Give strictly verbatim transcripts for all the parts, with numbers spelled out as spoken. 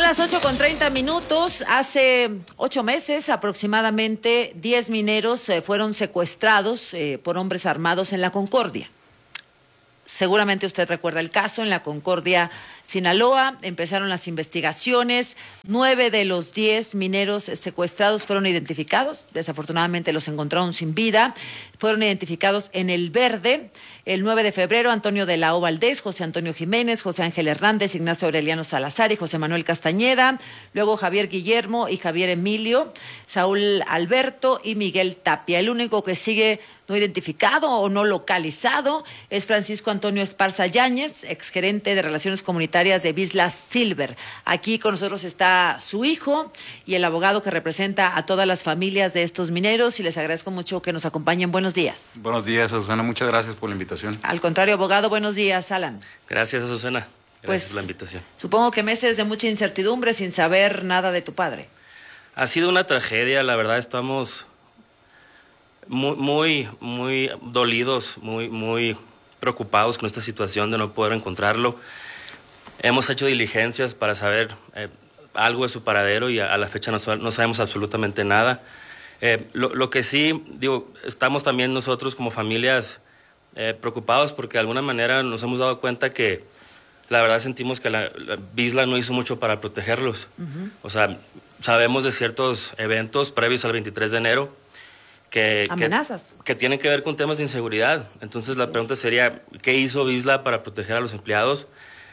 las ocho con treinta minutos. Hace ocho meses aproximadamente diez mineros eh, fueron secuestrados eh, por hombres armados en La Concordia. Seguramente usted recuerda el caso. En La Concordia, Sinaloa, empezaron las investigaciones. Nueve de los diez mineros secuestrados fueron identificados. Desafortunadamente los encontraron sin vida. Fueron identificados en El Verde. El nueve de febrero, Antonio de la O Valdés, José Antonio Jiménez, José Ángel Hernández, Ignacio Aureliano Salazar y José Manuel Castañeda. Luego Javier Guillermo y Javier Emilio, Saúl Alberto y Miguel Tapia. El único que sigue no identificado o no localizado es Francisco Antonio Esparza Yáñez, exgerente de Relaciones Comunitarias de Vizsla Silver. Aquí con nosotros está su hijo y el abogado que representa a todas las familias de estos mineros, y les agradezco mucho que nos acompañen. Buenos días. Buenos días, Azucena. Muchas gracias por la invitación. Al contrario, abogado, buenos días, Alan. Gracias, Azucena. Gracias pues, por la invitación. Supongo que meses de mucha incertidumbre sin saber nada de tu padre. Ha sido una tragedia, la verdad estamos muy, muy, muy dolidos, muy, muy preocupados con esta situación de no poder encontrarlo. Hemos hecho diligencias para saber eh, algo de su paradero y a, a la fecha no, no sabemos absolutamente nada. Eh, lo, lo que sí, digo, estamos también nosotros como familias eh, preocupados porque de alguna manera nos hemos dado cuenta que la verdad sentimos que la, la Vizsla no hizo mucho para protegerlos. Uh-huh. O sea, sabemos de ciertos eventos previos al veintitrés de enero que, amenazas que, que tienen que ver con temas de inseguridad. Entonces la pregunta sería, ¿qué hizo Vizsla para proteger a los empleados?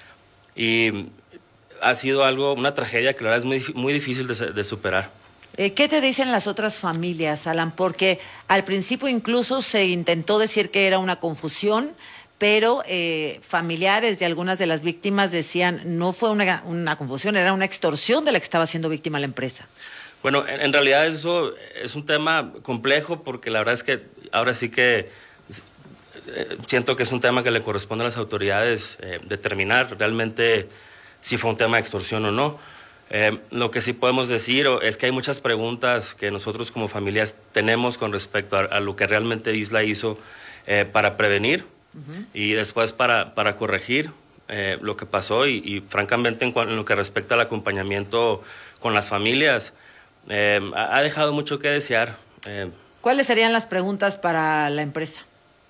Y ha sido algo, una tragedia que la verdad es muy, muy difícil de, de superar. Eh, ¿Qué te dicen las otras familias, Alan? Porque al principio incluso se intentó decir que era una confusión, pero eh, familiares de algunas de las víctimas decían no fue una, una confusión, era una extorsión de la que estaba siendo víctima la empresa. Bueno, en, en realidad eso es un tema complejo porque la verdad es que ahora sí que eh, siento que es un tema que le corresponde a las autoridades eh, determinar realmente si fue un tema de extorsión o no. Eh, lo que sí podemos decir es que hay muchas preguntas que nosotros como familias tenemos con respecto a, a lo que realmente Vizsla hizo eh, para prevenir uh-huh. y después para, para corregir eh, lo que pasó y, y francamente en, en lo que respecta al acompañamiento con las familias eh, ha, ha dejado mucho que desear. Eh, ¿Cuáles serían las preguntas para la empresa?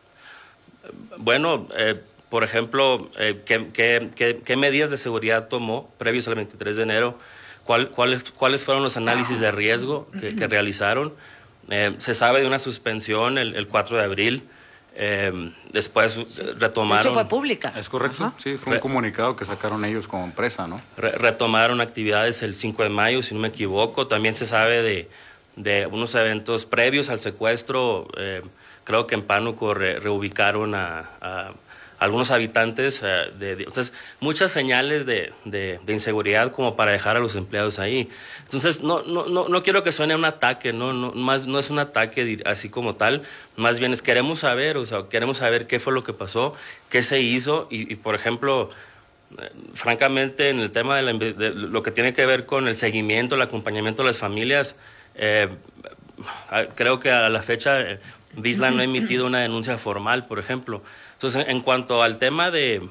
Bueno, eh, por ejemplo, eh, ¿qué, qué, qué, ¿qué medidas de seguridad tomó previos al veintitrés de enero? ¿Cuál, cuáles, ¿Cuáles fueron los análisis de riesgo que, que realizaron? Eh, se sabe de una suspensión el, el cuatro de abril, eh, después retomaron... De hecho fue pública. Es correcto, ajá. Sí, fue un comunicado que sacaron ellos como empresa, ¿no? Re, retomaron actividades el cinco de mayo, si no me equivoco. También se sabe de, de unos eventos previos al secuestro. Eh, creo que en Pánuco re, reubicaron a... a algunos habitantes, uh, de, de, entonces muchas señales de, de, de inseguridad como para dejar a los empleados ahí. Entonces no, no, no, no quiero que suene un ataque, no, no, más, no es un ataque así como tal, más bien es queremos saber, o sea, queremos saber qué fue lo que pasó, qué se hizo y, y por ejemplo, eh, francamente en el tema de, la, de lo que tiene que ver con el seguimiento, el acompañamiento de las familias, eh, creo que a la fecha eh, Vizsla no ha emitido una denuncia formal, por ejemplo. Entonces, en cuanto al tema de,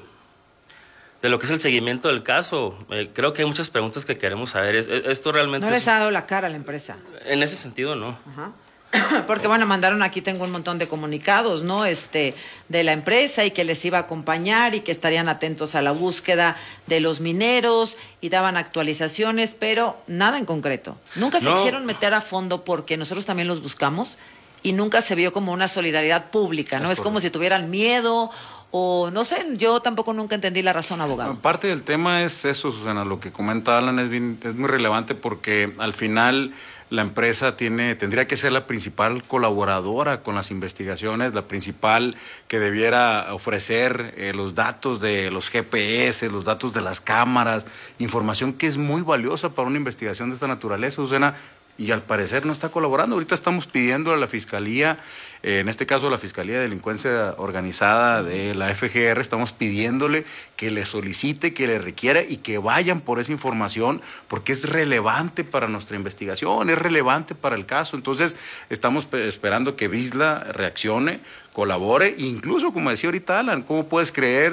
de lo que es el seguimiento del caso, eh, creo que hay muchas preguntas que queremos saber. Es, es, esto realmente ¿No les es, ha dado la cara a la empresa? En ese sentido, no. Ajá. Porque, bueno, mandaron aquí, tengo un montón de comunicados, ¿no? Este, de la empresa y que les iba a acompañar y que estarían atentos a la búsqueda de los mineros y daban actualizaciones, pero nada en concreto. Nunca se no. quisieron meter a fondo porque nosotros también los buscamos. Y nunca se vio como una solidaridad pública, ¿no? Es, es como si tuvieran miedo o no sé, yo tampoco nunca entendí la razón, abogado. Parte del tema es eso, Susana, lo que comenta Alan es, bien, es muy relevante porque al final la empresa tiene, tendría que ser la principal colaboradora con las investigaciones, la principal que debiera ofrecer eh, los datos de los G P S, los datos de las cámaras, información que es muy valiosa para una investigación de esta naturaleza, Susana. Y al parecer no está colaborando. Ahorita estamos pidiendo a la Fiscalía, eh, en este caso la Fiscalía de Delincuencia Organizada de la F G R, estamos pidiéndole que le solicite, que le requiera y que vayan por esa información porque es relevante para nuestra investigación, es relevante para el caso. Entonces estamos esperando que Vizsla reaccione, colabore, incluso como decía ahorita Alan, ¿cómo puedes creer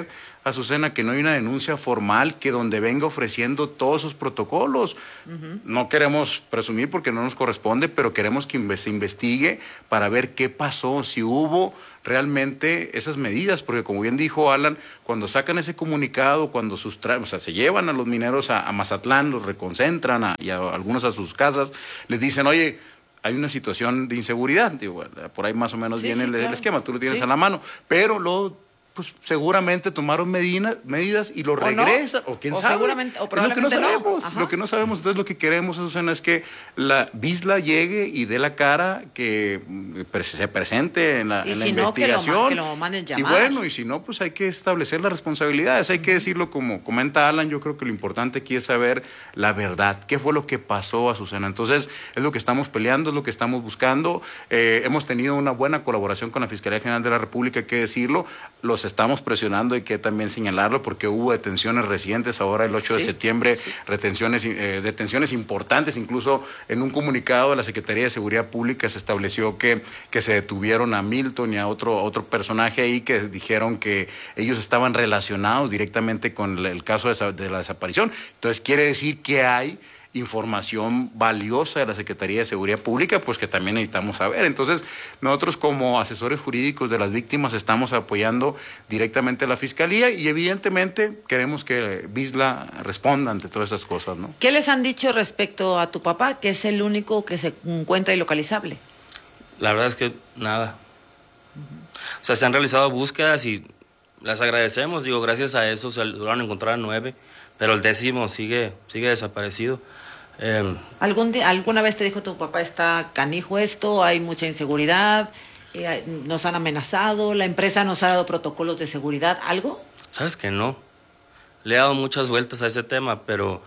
Azucena, que no hay una denuncia formal que donde venga ofreciendo todos esos protocolos. Uh-huh. No queremos presumir porque no nos corresponde, pero queremos que se investigue para ver qué pasó, si hubo realmente esas medidas, porque como bien dijo Alan, cuando sacan ese comunicado, cuando sustraen, o sea, se llevan a los mineros a, a Mazatlán, los reconcentran a, y a algunos a sus casas, les dicen, oye, hay una situación de inseguridad, digo, por ahí más o menos sí, viene sí, el, claro. el esquema, tú lo tienes sí. a la mano, pero luego pues seguramente tomaron medina, medidas y lo o regresan, no, o quién o sabe. Seguramente, o probablemente es lo que no sabemos, no. Lo que no sabemos. Entonces lo que queremos, Azucena, es que la Bisla llegue y dé la cara, que se presente en la, y en si la no, investigación. Que lo, que lo manden llamar. Y bueno, y si no, pues hay que establecer las responsabilidades, hay uh-huh. que decirlo como comenta Alan, yo creo que lo importante aquí es saber la verdad, qué fue lo que pasó, Azucena. Entonces es lo que estamos peleando, es lo que estamos buscando. Eh, hemos tenido una buena colaboración con la Fiscalía General de la República, hay que decirlo, los estamos presionando. Hay que también señalarlo porque hubo detenciones recientes, ahora el ocho sí, de septiembre, sí. retenciones, eh, detenciones importantes, incluso en un comunicado de la Secretaría de Seguridad Pública se estableció que, que se detuvieron a Milton y a otro, otro personaje ahí que dijeron que ellos estaban relacionados directamente con el, el caso de, de la desaparición. Entonces quiere decir que hay información valiosa de la Secretaría de Seguridad Pública, pues que también necesitamos saber. Entonces, nosotros como asesores jurídicos de las víctimas estamos apoyando directamente a la Fiscalía y evidentemente queremos que Bisla responda ante todas esas cosas, ¿no? ¿Qué les han dicho respecto a tu papá, que es el único que se encuentra ilocalizable? La verdad es que nada. Uh-huh. O sea, se han realizado búsquedas y las agradecemos, digo, gracias a eso se lograron encontrar a nueve, pero el décimo sigue, sigue desaparecido. Eh, ¿Algún día, ¿Alguna vez te dijo tu papá está canijo esto, hay mucha inseguridad, eh, nos han amenazado, la empresa nos ha dado protocolos de seguridad, algo? Sabes que no, le he dado muchas vueltas a ese tema, pero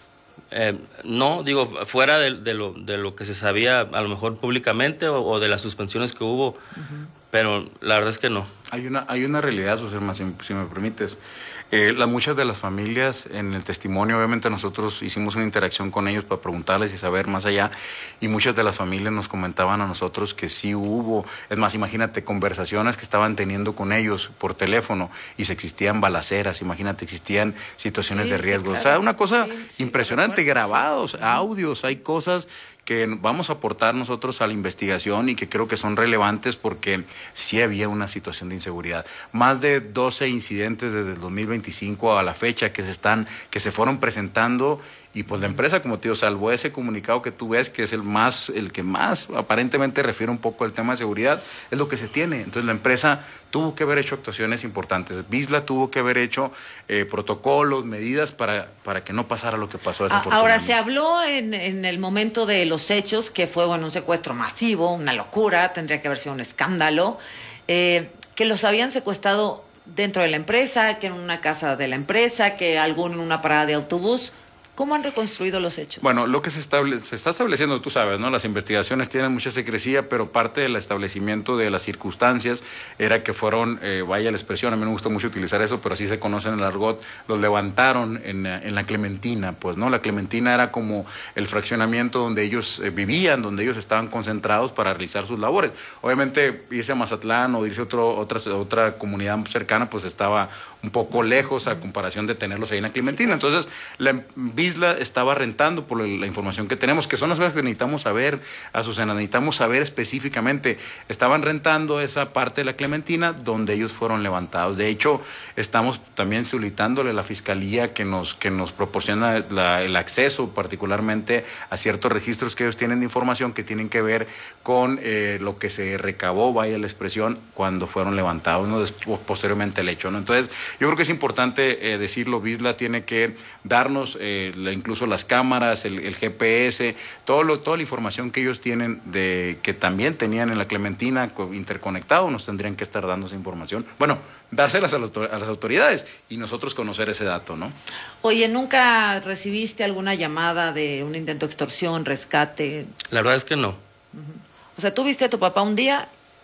eh, no, digo, fuera de, de, lo, de lo que se sabía a lo mejor públicamente o, o de las suspensiones que hubo, uh-huh. pero la verdad es que no. Hay una, hay una realidad, Susana, si, si me permites. Eh, la, muchas de las familias en el testimonio, obviamente nosotros hicimos una interacción con ellos para preguntarles y saber más allá, y muchas de las familias nos comentaban a nosotros que sí hubo, es más, imagínate, conversaciones que estaban teniendo con ellos por teléfono y se existían balaceras, imagínate, existían situaciones sí, de riesgo. Sí, claro. O sea, una cosa sí, sí, impresionante, grabados, sí. audios, hay cosas que vamos a aportar nosotros a la investigación y que creo que son relevantes porque sí había una situación de inseguridad. Más de doce incidentes desde el dos mil veinticinco a la fecha que se están, que se fueron presentando. Y pues la empresa, como te digo, salvo ese comunicado que tú ves, que es el más, el que más aparentemente refiere un poco al tema de seguridad, es lo que se tiene. Entonces la empresa tuvo que haber hecho actuaciones importantes. Bisla tuvo que haber hecho eh, protocolos, medidas para, para que no pasara lo que pasó desafortunadamente. Ahora, se habló en, en el momento de los hechos que fue bueno, un secuestro masivo, una locura, tendría que haber sido un escándalo, eh, que los habían secuestrado dentro de la empresa, que en una casa de la empresa, que alguno en una parada de autobús. ¿Cómo han reconstruido los hechos? Bueno, lo que se, estable, se está estableciendo, tú sabes, ¿no? Las investigaciones tienen mucha secrecía, pero parte del establecimiento de las circunstancias era que fueron, eh, vaya la expresión, a mí no me gusta mucho utilizar eso, pero así se conoce en el argot, los levantaron en, en la Clementina, pues, ¿no? La Clementina era como el fraccionamiento donde ellos eh, vivían, donde ellos estaban concentrados para realizar sus labores. Obviamente, irse a Mazatlán o irse a otro, otra, otra comunidad cercana, pues estaba un poco lejos a comparación de tenerlos ahí en la Clementina. Entonces, la Bisla estaba rentando, por la información que tenemos, que son las cosas que necesitamos saber, Azucena, necesitamos saber específicamente. Estaban rentando esa parte de la Clementina donde ellos fueron levantados. De hecho, estamos también solicitándole a la Fiscalía que nos, que nos proporciona la, el acceso particularmente a ciertos registros que ellos tienen de información que tienen que ver con eh, lo que se recabó, vaya la expresión, cuando fueron levantados, ¿no? Después, posteriormente el hecho, ¿no? Entonces, yo creo que es importante eh, decirlo, Bisla tiene que darnos eh, la, incluso las cámaras, el, el G P S, todo lo, toda la información que ellos tienen, de que también tenían en la Clementina interconectado, nos tendrían que estar dando esa información. Bueno, dárselas a, los, a las autoridades y nosotros conocer ese dato, ¿no? Oye, ¿nunca recibiste alguna llamada de un intento de extorsión, rescate? La verdad es que no. Uh-huh. O sea, tú viste a tu papá un día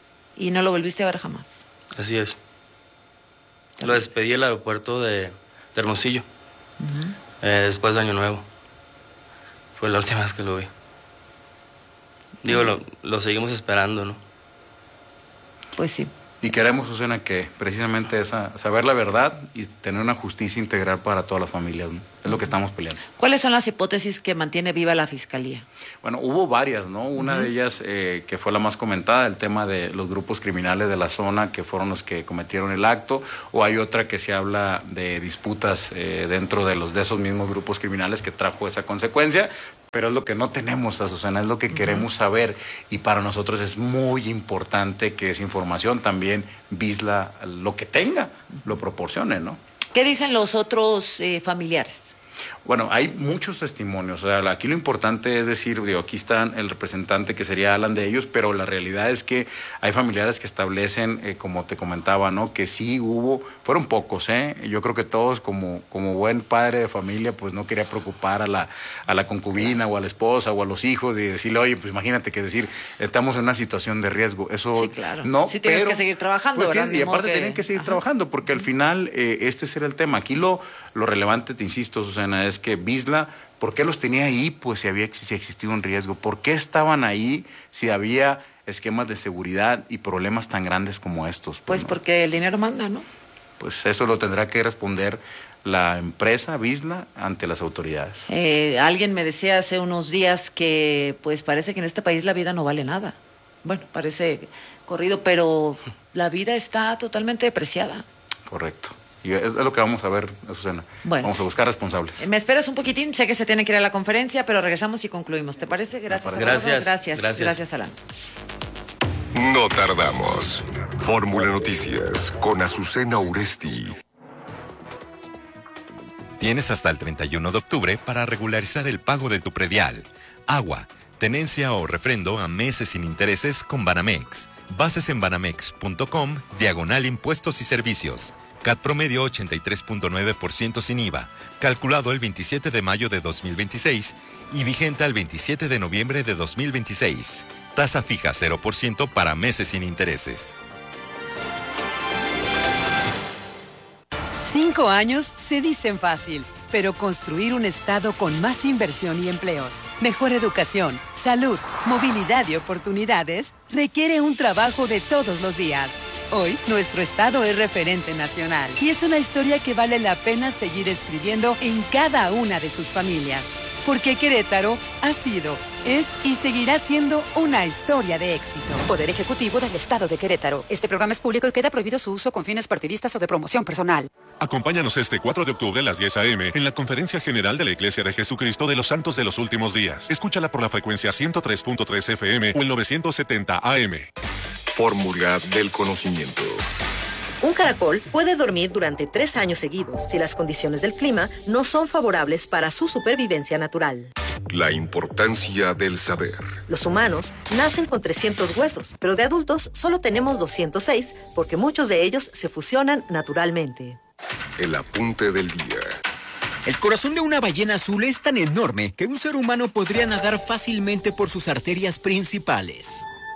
y no lo volviste a ver jamás. Así es. Lo despedí del aeropuerto de, de Hermosillo, uh-huh. eh, después de Año Nuevo. Fue la última vez que lo vi. Digo, uh-huh. lo, lo seguimos esperando, ¿no? Pues sí. Y queremos, Susana, que precisamente esa, saber la verdad y tener una justicia integral para todas las familias, ¿no? Es lo que estamos peleando. ¿Cuáles son las hipótesis que mantiene viva la Fiscalía? Bueno, hubo varias, ¿no? Una uh-huh. de ellas, eh, que fue la más comentada, el tema de los grupos criminales de la zona que fueron los que cometieron el acto, o hay otra que se habla de disputas eh, dentro de, los, de esos mismos grupos criminales que trajo esa consecuencia, pero es lo que no tenemos, Susana, es lo que uh-huh. queremos saber, y para nosotros es muy importante que esa información también Visla lo que tenga, lo proporcione, ¿no? ¿Qué dicen los otros eh, familiares? Bueno, hay muchos testimonios. O sea, aquí lo importante es decir, digo, aquí está el representante que sería Alan de ellos, pero la realidad es que hay familiares que establecen, eh, como te comentaba, ¿no? Que sí hubo, fueron pocos, ¿eh? Yo creo que todos, como, como buen padre de familia, pues no quería preocupar a la, a la concubina o a la esposa o a los hijos y decirle, oye, pues imagínate que decir, estamos en una situación de riesgo. Eso sí, claro. No, sí tienes pero, que seguir trabajando, pues, ¿verdad? Y aparte que... tienen que seguir Ajá. trabajando, porque al final eh, este será el tema. Aquí lo, lo relevante, te insisto, Susana, es que Visla, ¿por qué los tenía ahí? Pues si había si existía un riesgo. ¿Por qué estaban ahí si había esquemas de seguridad y problemas tan grandes como estos? Pues, pues ¿no? Porque el dinero manda, ¿no? Pues eso lo tendrá que responder la empresa Visla ante las autoridades. Eh, alguien me decía hace unos días que pues parece que en este país la vida no vale nada. Bueno, parece corrido, pero la vida está totalmente depreciada. Correcto. Y es lo que vamos a ver, Susana. Bueno, vamos a buscar responsables. Me esperas un poquitín, sé que se tiene que ir a la conferencia, pero regresamos y concluimos. ¿Te parece? Gracias. Parece. Gracias. Gracias. Gracias. Gracias, Alan. No tardamos. Fórmula Noticias con Azucena Uresti. Tienes hasta el treinta y uno de octubre para regularizar el pago de tu predial, agua, tenencia o refrendo a meses sin intereses con Banamex. Bases en banamex punto com, diagonal impuestos y servicios. C A T promedio ochenta y tres punto nueve por ciento sin I V A, calculado el veintisiete de mayo de dos mil veintiséis y vigente al veintisiete de noviembre de dos mil veintiséis. Tasa fija cero por ciento para meses sin intereses. Cinco años se dicen fácil, pero construir un estado con más inversión y empleos, mejor educación, salud, movilidad y oportunidades requiere un trabajo de todos los días. Hoy, nuestro estado es referente nacional y es una historia que vale la pena seguir escribiendo en cada una de sus familias. Porque Querétaro ha sido, es y seguirá siendo una historia de éxito. Poder Ejecutivo del Estado de Querétaro. Este programa es público y queda prohibido su uso con fines partidistas o de promoción personal. Acompáñanos este cuatro de octubre a las diez a eme en la Conferencia General de la Iglesia de Jesucristo de los Santos de los Últimos Días. Escúchala por la frecuencia ciento tres punto tres efe eme o el novecientos setenta a eme. Fórmula del conocimiento. Un caracol puede dormir durante tres años seguidos si las condiciones del clima no son favorables para su supervivencia natural. La importancia del saber. Los humanos nacen con trescientos huesos, pero de adultos solo tenemos doscientos seis porque muchos de ellos se fusionan naturalmente. El apunte del día. El corazón de una ballena azul es tan enorme que un ser humano podría nadar fácilmente por sus arterias principales.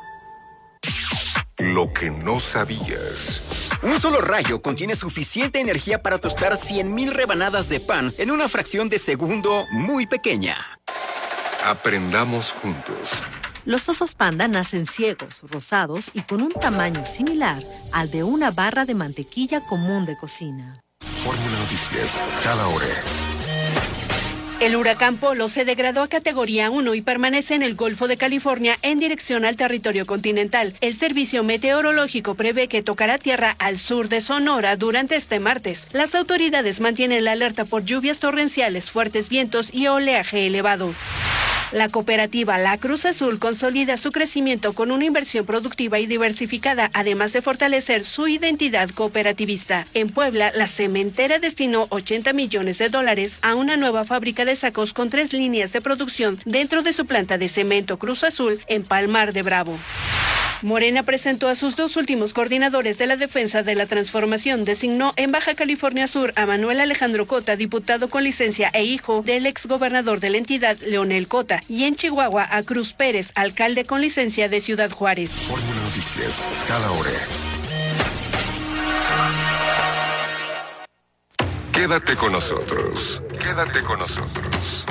Lo que no sabías. Un solo rayo contiene suficiente energía para tostar cien mil rebanadas de pan en una fracción de segundo muy pequeña. Aprendamos juntos. Los osos panda nacen ciegos, rosados y con un tamaño similar al de una barra de mantequilla común de cocina. Fórmula Noticias, cada hora. El huracán Polo se degradó a categoría uno y permanece en el Golfo de California en dirección al territorio continental. El servicio meteorológico prevé que tocará tierra al sur de Sonora durante este martes. Las autoridades mantienen la alerta por lluvias torrenciales, fuertes vientos y oleaje elevado. La cooperativa La Cruz Azul consolida su crecimiento con una inversión productiva y diversificada, además de fortalecer su identidad cooperativista. En Puebla, la cementera destinó ochenta millones de dólares a una nueva fábrica de sacos con tres líneas de producción dentro de su planta de cemento Cruz Azul en Palmar de Bravo. Morena presentó a sus dos últimos coordinadores de la defensa de la transformación. Designó en Baja California Sur a Manuel Alejandro Cota, diputado con licencia e hijo del exgobernador de la entidad, Leonel Cota, y en Chihuahua a Cruz Pérez, alcalde con licencia de Ciudad Juárez. Fórmula Noticias, cada hora. Quédate con nosotros. Quédate con nosotros.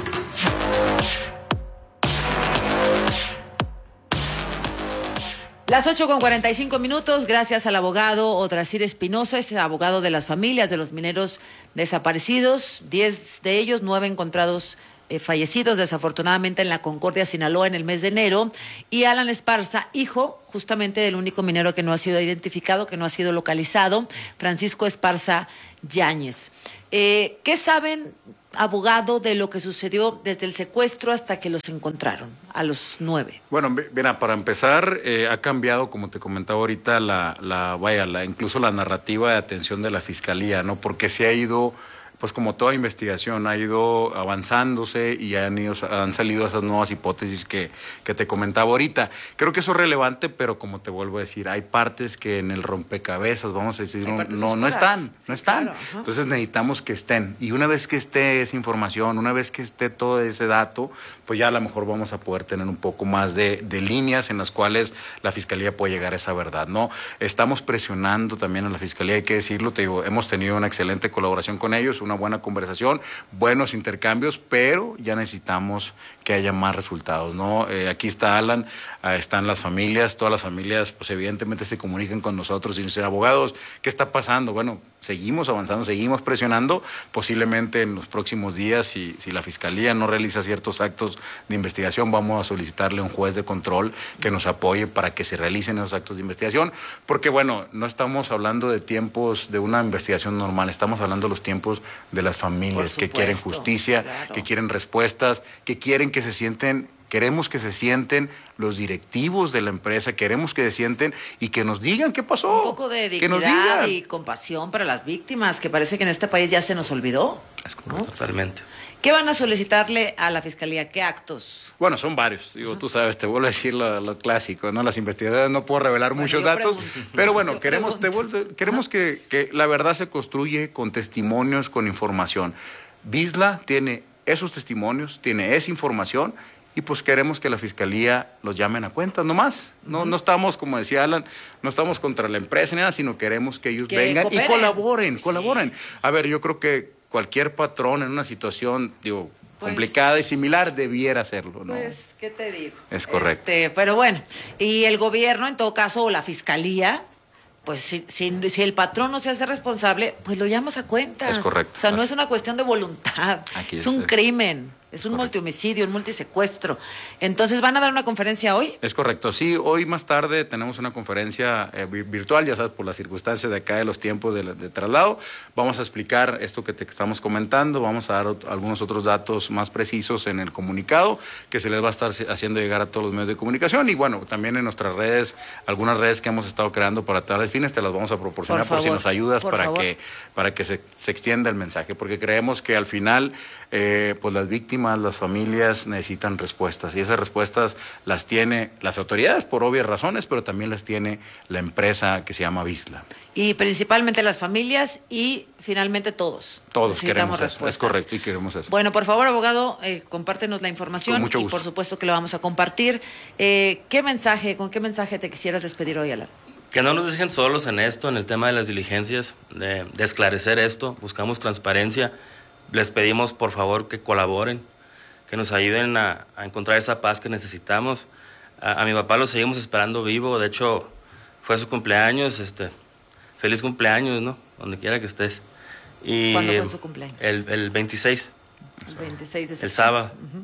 Las ocho con cuarenta y cinco minutos, gracias al abogado Odrasir Espinosa, es abogado de las familias de los mineros desaparecidos, diez de ellos, nueve encontrados eh, fallecidos desafortunadamente en la Concordia, Sinaloa, en el mes de enero, y Alan Esparza, hijo justamente del único minero que no ha sido identificado, que no ha sido localizado, Francisco Esparza Yáñez. Eh, ¿Qué saben, abogado, de lo que sucedió desde el secuestro hasta que los encontraron, a los nueve? Bueno, mira, para empezar, eh, ha cambiado, como te comentaba ahorita, la, la vaya, la, incluso la narrativa de atención de la Fiscalía, ¿no? Porque se ha ido, pues como toda investigación, ha ido avanzándose y han, ido, han salido esas nuevas hipótesis que, que te comentaba ahorita. Creo que eso es relevante, pero como te vuelvo a decir, hay partes que en el rompecabezas, vamos a decir, no, no, no están, no sí, están. Claro, entonces necesitamos que estén. Y una vez que esté esa información, una vez que esté todo ese dato, pues ya a lo mejor vamos a poder tener un poco más de, de líneas en las cuales la Fiscalía puede llegar a esa verdad, ¿no? Estamos presionando también a la Fiscalía, hay que decirlo, te digo, hemos tenido una excelente colaboración con ellos, una buena conversación, buenos intercambios, pero ya necesitamos que haya más resultados, ¿no? Eh, aquí está Alan, eh, están las familias, todas las familias, pues evidentemente se comunican con nosotros y nos dicen, abogados, ¿qué está pasando? Bueno, seguimos avanzando, seguimos presionando, posiblemente en los próximos días, si, si la Fiscalía no realiza ciertos actos de investigación, vamos a solicitarle a un juez de control que nos apoye para que se realicen esos actos de investigación, porque bueno, no estamos hablando de tiempos de una investigación normal, estamos hablando de los tiempos de las familias que quieren justicia, claro, que quieren respuestas, que quieren que se sienten, queremos que se sienten los directivos de la empresa, queremos que se sienten y que nos digan qué pasó. Un poco de dignidad y compasión para las víctimas, que parece que en este país ya se nos olvidó. Es correcto, ¿no? Totalmente. ¿Qué van a solicitarle a la Fiscalía? ¿Qué actos? Bueno, son varios. Digo, tú sabes, te vuelvo a decir lo, lo clásico, ¿no? Las investigadoras no puedo revelar bueno, muchos datos, pregunto. pero bueno, yo queremos, te vuelvo, queremos que, que la verdad se construye con testimonios, con información. Visla tiene esos testimonios, tiene esa información y pues queremos que la Fiscalía los llamen a cuentas, no más. No, no estamos, como decía Alan, no estamos contra la empresa ni nada, sino queremos que ellos que vengan cooperen. y colaboren, colaboren. Sí. A ver, yo creo que cualquier patrón en una situación, digo, pues, complicada y similar debiera hacerlo, ¿no? Pues, ¿qué te digo? Es correcto. Este, pero bueno, y el gobierno, en todo caso, o la Fiscalía, pues si, si, si el patrón no se hace responsable, pues lo llamas a cuentas. Es correcto. O sea, no es una cuestión de voluntad, Aquí es, es un crimen. Es un multihomicidio, un multisecuestro. Entonces, ¿van a dar una conferencia hoy? Es correcto, sí. Hoy más tarde tenemos una conferencia eh, virtual, ya sabes, por las circunstancias de acá de los tiempos de, de traslado. Vamos a explicar esto que te estamos comentando, vamos a dar ot- algunos otros datos más precisos en el comunicado que se les va a estar haciendo llegar a todos los medios de comunicación y bueno, también en nuestras redes, algunas redes que hemos estado creando para tales fines, te las vamos a proporcionar por, por si nos ayudas para favor. que, para que se, se extienda el mensaje, porque creemos que al final, eh, pues las víctimas las familias necesitan respuestas y esas respuestas las tiene las autoridades por obvias razones, pero también las tiene la empresa que se llama Visla. Y principalmente las familias y finalmente todos. Todos queremos eso, es correcto y queremos eso. Bueno, por favor, abogado, eh, compártenos la información. Con mucho y gusto. por supuesto que lo vamos a compartir. Eh, ¿Qué mensaje, con qué mensaje te quisieras despedir hoy, Alan? Que no nos dejen solos en esto, en el tema de las diligencias, de, de esclarecer esto, buscamos transparencia. Les pedimos, por favor, que colaboren, que nos ayuden a, a encontrar esa paz que necesitamos. A, a mi papá lo seguimos esperando vivo, de hecho, fue su cumpleaños, este, feliz cumpleaños, ¿no? Donde quiera que estés. Y, ¿cuándo fue su cumpleaños? El, el veintiséis. El veintiséis de septiembre. El sábado. Uh-huh.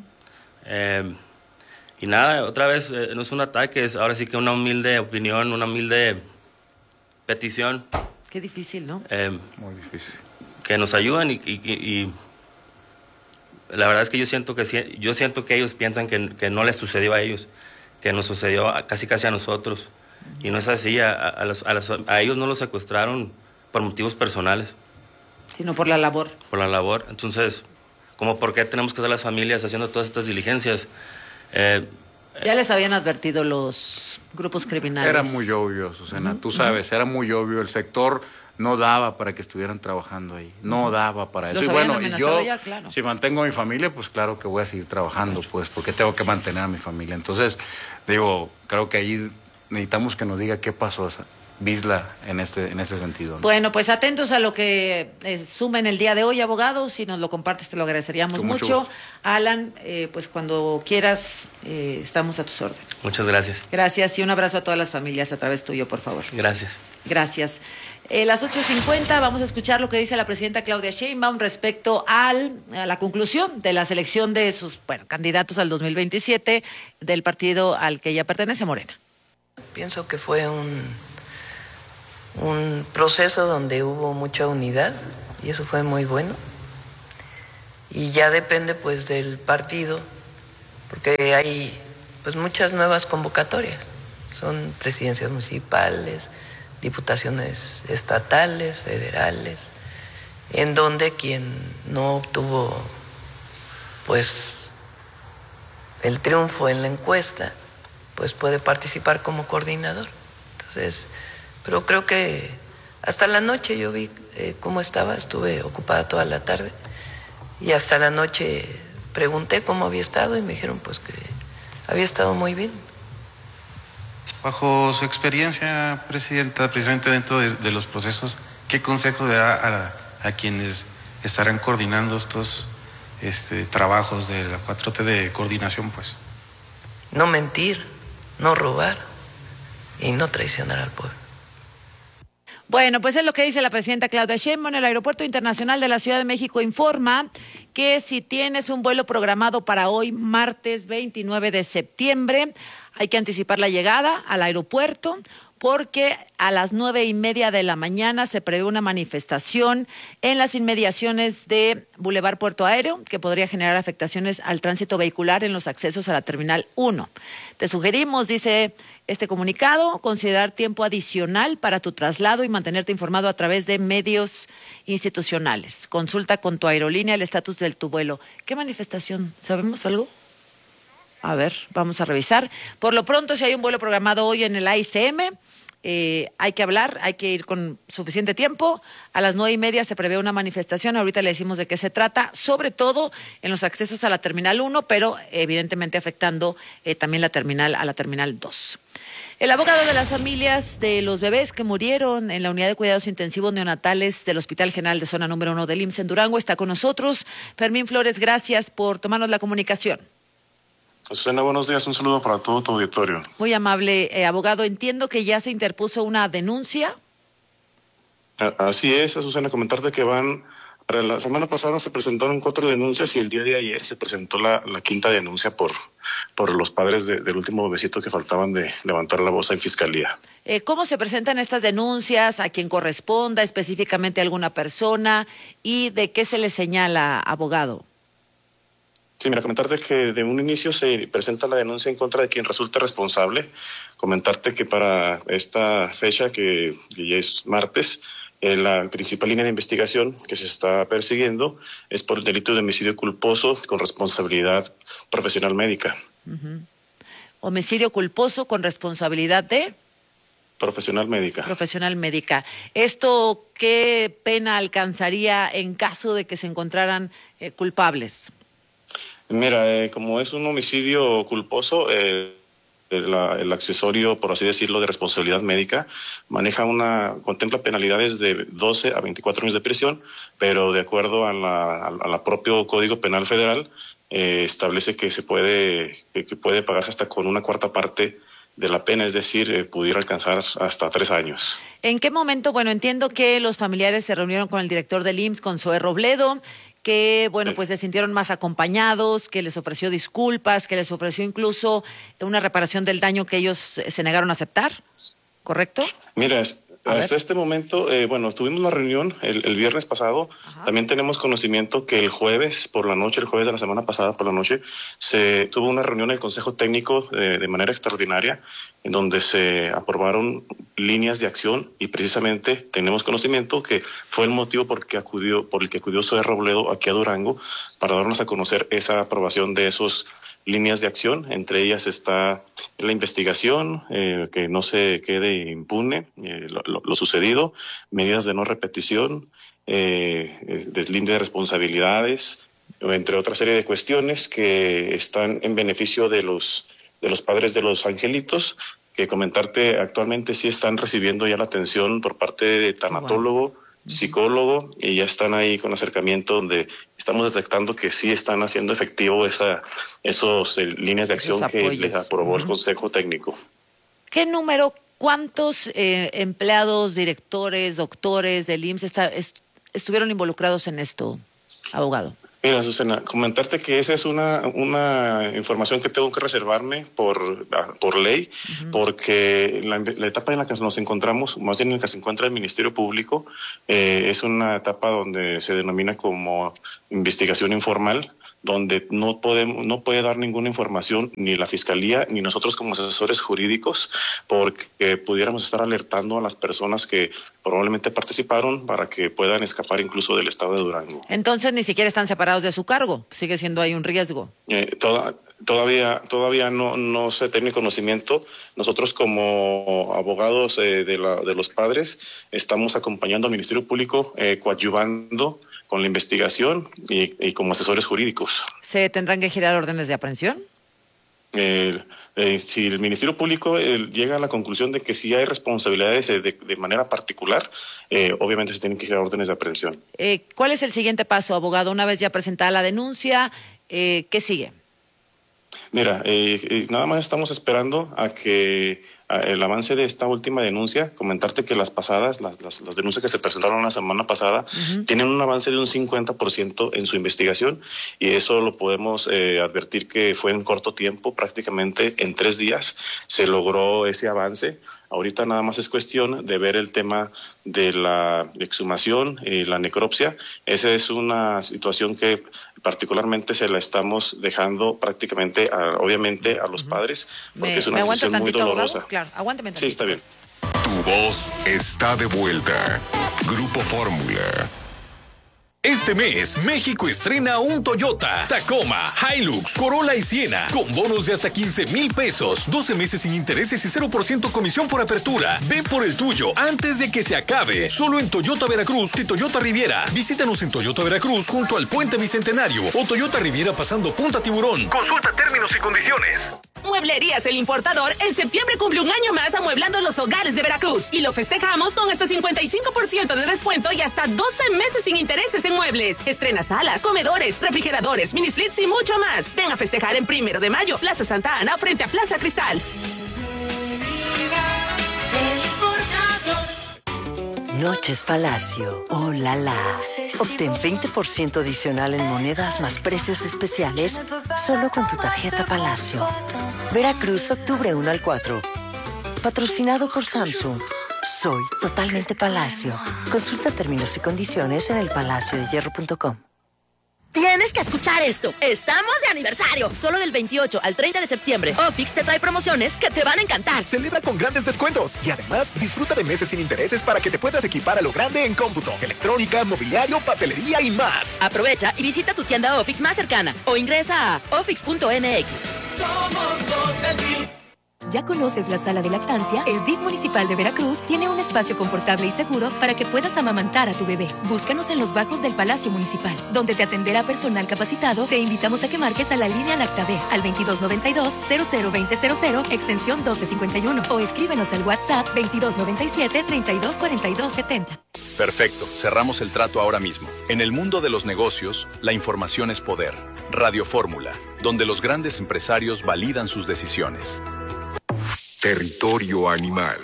eh, y nada, otra vez, eh, no es un ataque, es ahora sí que una humilde opinión, una humilde petición. Qué difícil, ¿no? Eh, Muy difícil. Que nos ayuden y, y, y la verdad es que yo siento que yo siento que ellos piensan que, que no les sucedió a ellos, que nos sucedió a, casi casi a nosotros. Y no es así, a, a, las, a, las, a ellos no los secuestraron por motivos personales. Sino por la labor. Por la labor. Entonces, ¿cómo por qué tenemos que estar las familias haciendo todas estas diligencias? Eh, ya les habían advertido los grupos criminales. Era muy obvio, Susana, uh-huh. tú sabes, era muy obvio. El sector no daba para que estuvieran trabajando ahí, no daba para eso. Los y bueno, y yo, ya, claro. si mantengo a mi familia, pues claro que voy a seguir trabajando, claro. pues, porque tengo que mantener a mi familia. Entonces, digo, creo que ahí necesitamos que nos diga qué pasó. Bisla en este en ese sentido, ¿no? Bueno, pues atentos a lo que eh, sumen el día de hoy, abogados. Si nos lo compartes, te lo agradeceríamos Con mucho mucho. gusto. Alan, eh, pues cuando quieras, eh, estamos a tus órdenes. Muchas gracias. Gracias y un abrazo a todas las familias a través tuyo, por favor. Gracias. Gracias. Eh, las ocho cincuenta, vamos a escuchar lo que dice la presidenta Claudia Sheinbaum respecto al, a la conclusión de la selección de sus bueno, candidatos al dos mil veintisiete del partido al que ella pertenece, Morena. Pienso que fue un, un proceso donde hubo mucha unidad y eso fue muy bueno. Y ya depende pues del partido, porque hay pues muchas nuevas convocatorias. Son presidencias municipales, diputaciones estatales, federales, en donde quien no obtuvo pues el triunfo en la encuesta, pues puede participar como coordinador. Entonces, pero creo que hasta la noche yo vi eh, cómo estaba, estuve ocupada toda la tarde y hasta la noche pregunté cómo había estado y me dijeron pues que había estado muy bien. Bajo su experiencia, Presidenta, precisamente dentro de, de los procesos, ¿qué consejo le da a, a quienes estarán coordinando estos este, trabajos de la cuatro T de coordinación, pues? No mentir, no robar y no traicionar al pueblo. Bueno, pues es lo que dice la presidenta Claudia Sheinbaum. El Aeropuerto Internacional de la Ciudad de México informa que si tienes un vuelo programado para hoy, martes veintinueve de septiembre, hay que anticipar la llegada al aeropuerto porque a las nueve y media de la mañana se prevé una manifestación en las inmediaciones de Boulevard Puerto Aéreo que podría generar afectaciones al tránsito vehicular en los accesos a la Terminal uno. Te sugerimos, dice este comunicado, considerar tiempo adicional para tu traslado y mantenerte informado a través de medios institucionales. Consulta con tu aerolínea el estatus de tu vuelo. ¿Qué manifestación? ¿Sabemos algo? A ver, vamos a revisar. Por lo pronto, si hay un vuelo programado hoy en el A I C M, eh, hay que hablar, hay que ir con suficiente tiempo. A las nueve y media se prevé una manifestación, ahorita le decimos de qué se trata, sobre todo en los accesos a la Terminal uno, pero evidentemente afectando eh, también la terminal a la Terminal dos. El abogado de las familias de los bebés que murieron en la unidad de cuidados intensivos neonatales del Hospital General de Zona Número uno del I M S S en Durango está con nosotros. Fermín Flores, gracias por tomarnos la comunicación. Susana, buenos días. Un saludo para todo tu auditorio. Muy amable, eh, abogado. Entiendo que ya se interpuso una denuncia. Así es, Susana, comentarte que van, para la semana pasada se presentaron cuatro denuncias y el día de ayer se presentó la, la quinta denuncia por, por los padres de, del último bebecito que faltaban de levantar la voz en fiscalía. Eh, ¿Cómo se presentan estas denuncias? ¿A quién corresponda? ¿Específicamente a alguna persona? ¿Y de qué se le señala, abogado? Sí, mira, comentarte que de un inicio se presenta la denuncia en contra de quien resulte responsable. Comentarte que para esta fecha, que ya es martes, eh, la principal línea de investigación que se está persiguiendo es por el delito de homicidio culposo con responsabilidad profesional médica. Uh-huh. Homicidio culposo con responsabilidad de... Profesional médica. Profesional médica. ¿Esto qué pena alcanzaría en caso de que se encontraran eh, culpables? Mira, eh, como es un homicidio culposo, eh, el, el accesorio, por así decirlo, de responsabilidad médica, maneja una, contempla penalidades de doce a veinticuatro años de prisión, pero de acuerdo a la, a la propio Código Penal Federal, eh, establece que se puede, que, que puede pagarse hasta con una cuarta parte de la pena, es decir, eh, pudiera alcanzar hasta tres años. ¿En qué momento? Bueno, entiendo que los familiares se reunieron con el director del I M S S, con Zoé Robledo, que, bueno, pues se sintieron más acompañados, que les ofreció disculpas, que les ofreció incluso una reparación del daño que ellos se negaron a aceptar, ¿correcto? Mira, hasta este momento, eh, bueno, tuvimos una reunión el, el viernes pasado. Ajá. También tenemos conocimiento que el jueves por la noche, el jueves de la semana pasada por la noche, se tuvo una reunión en el Consejo Técnico de, de manera extraordinaria, en donde se aprobaron líneas de acción y precisamente tenemos conocimiento que fue el motivo por, que acudió, por el que acudió Zoé Robledo aquí a Durango para darnos a conocer esa aprobación de esos líneas de acción. Entre ellas está la investigación, eh, que no se quede impune eh, lo, lo, lo sucedido, medidas de no repetición, eh, deslinde de responsabilidades, entre otra serie de cuestiones que están en beneficio de los, de los padres de los angelitos, que comentarte, actualmente sí están recibiendo ya la atención por parte de tanatólogo, wow. psicólogo, y ya están ahí con acercamiento donde estamos detectando que sí están haciendo efectivo esa esos eh, líneas de acción que les aprobó uh-huh. el Consejo Técnico. ¿Qué número, cuántos eh, empleados, directores, doctores del I M S S está, est- estuvieron involucrados en esto, abogado? Mira, Susana, comentarte que esa es una, una información que tengo que reservarme por, por ley, uh-huh. porque la, la etapa en la que nos encontramos, más bien en la que se encuentra el Ministerio Público, eh, es una etapa donde se denomina como investigación informal, donde no podemos, no puede dar ninguna información ni la Fiscalía ni nosotros como asesores jurídicos, porque pudiéramos estar alertando a las personas que probablemente participaron para que puedan escapar incluso del estado de Durango. Entonces ni siquiera están separados de su cargo, sigue siendo ahí un riesgo. Eh, toda, todavía todavía no, no se tiene conocimiento. Nosotros como abogados eh, de, la, de los padres estamos acompañando al Ministerio Público, eh, coadyuvando con la investigación y, y como asesores jurídicos. ¿Se tendrán que girar órdenes de aprehensión? Eh, eh, si el Ministerio Público eh, llega a la conclusión de que sí hay responsabilidades de, de manera particular, eh, obviamente se tienen que girar órdenes de aprehensión. Eh, ¿Cuál es el siguiente paso, abogado? Una vez ya presentada la denuncia, eh, ¿qué sigue? Mira, eh, eh, nada más estamos esperando a que a el avance de esta última denuncia. Comentarte que las pasadas, las, las, las denuncias que se presentaron la semana pasada, uh-huh. tienen un avance de un cincuenta por ciento en su investigación, y eso lo podemos eh, advertir que fue en corto tiempo, prácticamente en tres días se logró ese avance. Ahorita nada más es cuestión de ver el tema de la exhumación y la necropsia. Esa es una situación que particularmente se la estamos dejando prácticamente, a, obviamente, a los padres, porque me, es una decisión muy dolorosa. Abogado? Claro, aguántame tantito. Sí, está bien. Tu voz está de vuelta. Grupo Fórmula. Este mes, México estrena un Toyota, Tacoma, Hilux, Corolla y Siena, con bonos de hasta quince mil pesos, doce meses sin intereses y cero por ciento comisión por apertura. Ve por el tuyo antes de que se acabe. Solo en Toyota Veracruz y Toyota Riviera. Visítanos en Toyota Veracruz junto al Puente Bicentenario o Toyota Riviera pasando Punta Tiburón. Consulta términos y condiciones. Mueblerías El Importador en septiembre cumple un año más amueblando los hogares de Veracruz y lo festejamos con hasta cincuenta y cinco por ciento de descuento y hasta doce meses sin intereses en muebles. Estrena salas, comedores, refrigeradores, mini splits y mucho más. Ven a festejar en Primero de Mayo, Plaza Santa Ana, frente a Plaza Cristal. Noches Palacio. ¡Oh, la, la! Obtén veinte por ciento adicional en monedas más precios especiales solo con tu tarjeta Palacio. Veracruz, octubre uno al cuatro. Patrocinado por Samsung. Soy totalmente Palacio. Consulta términos y condiciones en el palacio de hierro punto com. Tienes que escuchar esto. Estamos de aniversario. Solo del veintiocho al treinta de septiembre. Ofix te trae promociones que te van a encantar. Celebra con grandes descuentos. Y además, disfruta de meses sin intereses para que te puedas equipar a lo grande en cómputo, electrónica, mobiliario, papelería y más. Aprovecha y visita tu tienda Ofix más cercana o ingresa a ofix punto m x. Somos los del D I F. ¿Ya conoces la sala de lactancia? El D I F municipal de Veracruz tiene un espacio confortable y seguro para que puedas amamantar a tu bebé. Búscanos en los bajos del Palacio Municipal, donde te atenderá personal capacitado. Te invitamos a que marques a la línea LactaB al veintidós noventa y dos, cero cero veinte cero cero, extensión doce cincuenta y uno, o escríbenos al WhatsApp veintidós noventa y siete, treinta y dos cuarenta y dos setenta. Perfecto, cerramos el trato ahora mismo. En el mundo de los negocios, la información es poder. Radio Fórmula, donde los grandes empresarios validan sus decisiones. Territorio animal.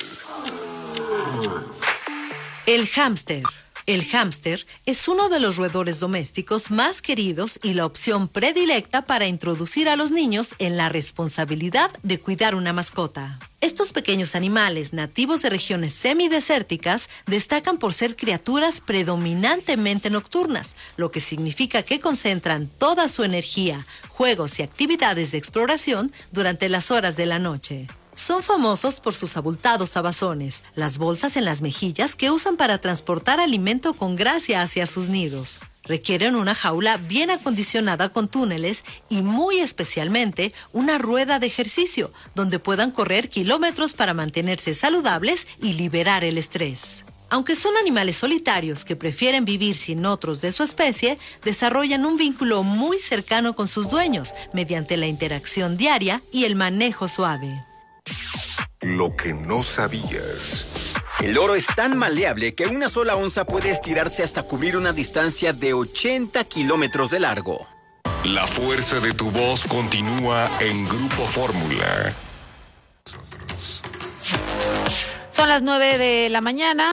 El hámster. El hámster es uno de los roedores domésticos más queridos y la opción predilecta para introducir a los niños en la responsabilidad de cuidar una mascota. Estos pequeños animales nativos de regiones semidesérticas destacan por ser criaturas predominantemente nocturnas, lo que significa que concentran toda su energía, juegos y actividades de exploración durante las horas de la noche. Son famosos por sus abultados abazones, las bolsas en las mejillas que usan para transportar alimento con gracia hacia sus nidos. Requieren una jaula bien acondicionada con túneles y muy especialmente una rueda de ejercicio donde puedan correr kilómetros para mantenerse saludables y liberar el estrés. Aunque son animales solitarios que prefieren vivir sin otros de su especie, desarrollan un vínculo muy cercano con sus dueños mediante la interacción diaria y el manejo suave. lo que no sabías. El oro es tan maleable que una sola onza puede estirarse hasta cubrir una distancia de ochenta kilómetros de largo. La fuerza de tu voz continúa en Grupo Fórmula. Son las nueve de la mañana.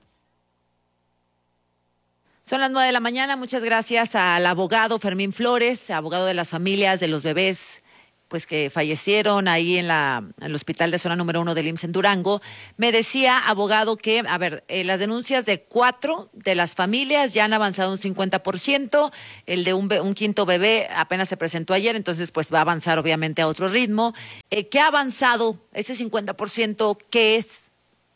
Son las nueve de la mañana. Muchas gracias al abogado Fermín Flores, abogado de las familias de los bebés pues que fallecieron ahí en, la, en el hospital de zona número uno del I M S S en Durango. Me decía, abogado, que, a ver, eh, las denuncias de cuatro de las familias ya han avanzado un cincuenta por ciento, el de un, be- un quinto bebé apenas se presentó ayer, entonces pues va a avanzar obviamente a otro ritmo. Eh, ¿Qué ha avanzado ese cincuenta por ciento? ¿Qué es?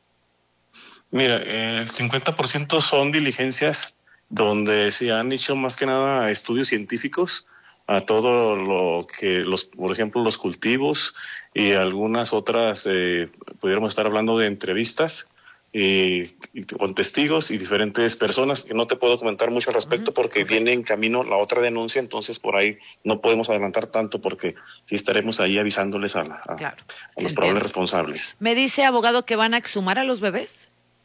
Mira, el cincuenta por ciento son diligencias donde se han hecho más que nada estudios científicos a todo lo que, los, por ejemplo, los cultivos y algunas otras, eh, pudiéramos estar hablando de entrevistas y, y con testigos y diferentes personas. Y no te puedo comentar mucho al respecto porque viene en camino la otra denuncia, entonces por ahí no podemos adelantar tanto porque sí estaremos ahí avisándoles a, la, a, Claro, a los probables responsables. Me dice, abogado, que van a exhumar a los bebés.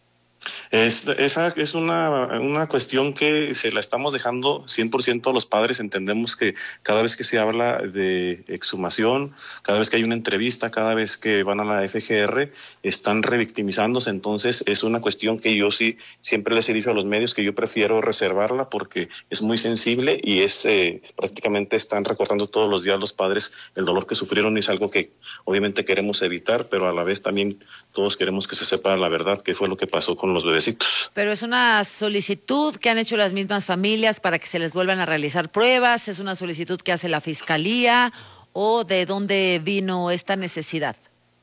Es, esa es una, una cuestión que se la estamos dejando cien por ciento a los padres. Entendemos que cada vez que se habla de exhumación, cada vez que hay una entrevista, cada vez que van a la F G R, están revictimizándose. Entonces es una cuestión que yo sí siempre les he dicho a los medios que yo prefiero reservarla porque es muy sensible y es eh, prácticamente están recordando todos los días los padres el dolor que sufrieron y es algo que obviamente queremos evitar, pero a la vez también todos queremos que se sepa la verdad, qué fue lo que pasó con los bebecitos. Pero es una solicitud que han hecho las mismas familias para que se les vuelvan a realizar pruebas, es una solicitud que hace la Fiscalía, o de dónde vino esta necesidad.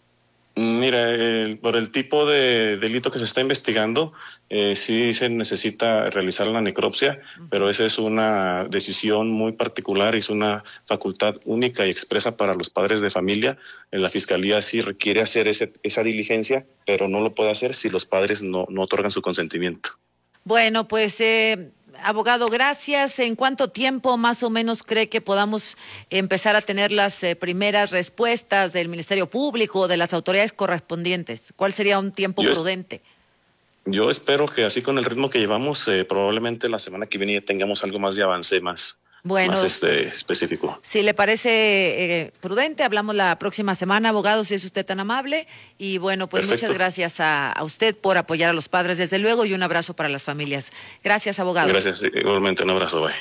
Mira, el, por el tipo de delito que se está investigando, eh, sí se necesita realizar la necropsia, pero esa es una decisión muy particular, es una facultad única y expresa para los padres de familia. La Fiscalía sí requiere hacer ese, esa diligencia, pero no lo puede hacer si los padres no, no otorgan su consentimiento. Bueno, pues... Eh... Abogado, gracias. ¿En cuánto tiempo más o menos cree que podamos empezar a tener las eh, primeras respuestas del Ministerio Público o de las autoridades correspondientes? ¿Cuál sería un tiempo Yo es, prudente? Yo espero que así con el ritmo que llevamos, eh, probablemente la semana que viene ya tengamos algo más de avance, más, bueno, más este, específico. Si le parece eh, prudente, hablamos la próxima semana, abogado, si es usted tan amable. Y bueno, pues Perfecto. Muchas gracias a, a usted por apoyar a los padres, desde luego, y un abrazo para las familias. Gracias, abogado. Gracias, igualmente, un abrazo, bye.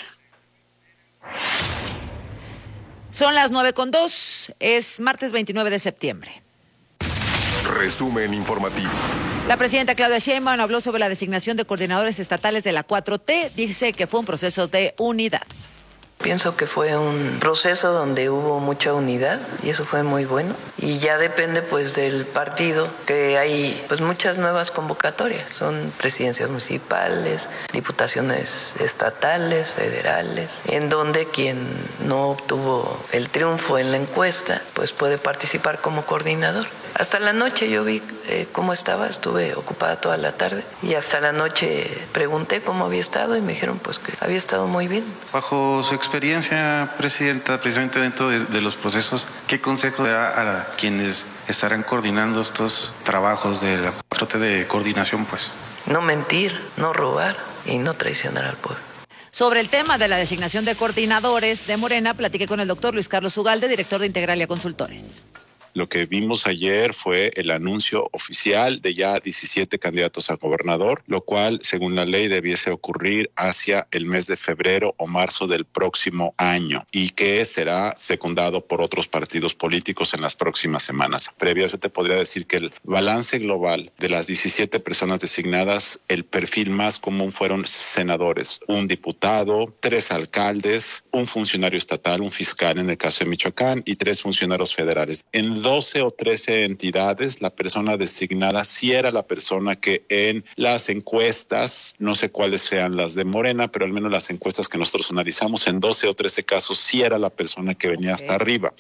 Son las nueve con dos, es martes veintinueve de septiembre. Resumen informativo. La presidenta Claudia Sheinbaum habló sobre la designación de coordinadores estatales de la cuatro T, dice que fue un proceso de unidad. Pienso que fue un proceso donde hubo mucha unidad y eso fue muy bueno. Y ya depende pues del partido, que hay pues muchas nuevas convocatorias. Son presidencias municipales, diputaciones estatales, federales, en donde quien no obtuvo el triunfo en la encuesta pues puede participar como coordinador. Hasta la noche yo vi eh, cómo estaba, estuve ocupada toda la tarde y hasta la noche pregunté cómo había estado y me dijeron pues que había estado muy bien. Bajo su experiencia, presidenta, precisamente dentro de, de los procesos, ¿qué consejo da a quienes estarán coordinando estos trabajos de la cuatro T de coordinación, pues? No mentir, no robar y no traicionar al pueblo. Sobre el tema de la designación de coordinadores de Morena, platiqué con el doctor Luis Carlos Ugalde, director de Integralia Consultores. Lo que vimos ayer fue el anuncio oficial de ya diecisiete candidatos a gobernador, lo cual, según la ley, debiese ocurrir hacia el mes de febrero o marzo del próximo año y que será secundado por otros partidos políticos en las próximas semanas. Previo a eso te podría decir que el balance global de las diecisiete personas designadas, el perfil más común fueron senadores, un diputado, tres alcaldes, un funcionario estatal, un fiscal en el caso de Michoacán y tres funcionarios federales. En doce o trece entidades, la persona designada sí era la persona que en las encuestas, no sé cuáles sean las de Morena, pero al menos las encuestas que nosotros analizamos, en doce o trece casos sí era la persona que venía okay. hasta arriba.